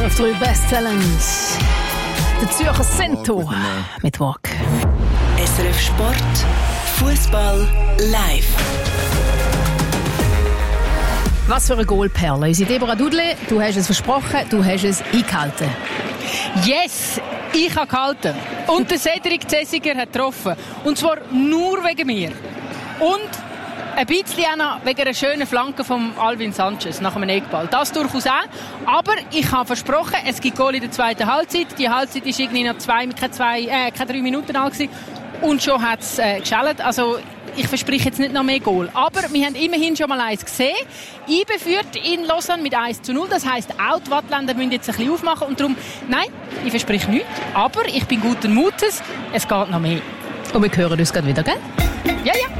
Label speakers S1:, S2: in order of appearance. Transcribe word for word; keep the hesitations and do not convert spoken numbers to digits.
S1: S R F drei Bestsellers. Der Zürcher Cento mit Walk.
S2: S R F Sport, Fußball live.
S1: Was für eine Goalperle. Unsere Deborah Dudle, du hast es versprochen, du hast es eingehalten.
S3: Yes, ich habe gehalten. Und der Cedric Cesiger hat getroffen. Und zwar nur wegen mir. Und ein bisschen auch noch wegen einer schönen Flanke von Alvin Sanchez nach einem Eckball. Das durchaus auch. Aber ich habe versprochen, es gibt Goal in der zweiten Halbzeit. Die Halbzeit war irgendwie noch zwei, keine, zwei, äh, keine drei Minuten alt gewesen. Und schon hat es äh, geschellt. Also ich verspreche jetzt nicht noch mehr Goal. Aber wir haben immerhin schon mal eins gesehen. Einbeführt in Lausanne mit eins zu null. Das heisst, auch die Wattländer müssen jetzt ein bisschen aufmachen. Und darum, nein, ich verspreche nichts. Aber ich bin guten Mutes. Es geht noch mehr.
S1: Und wir hören uns gerade wieder, gell?
S3: Ja, ja.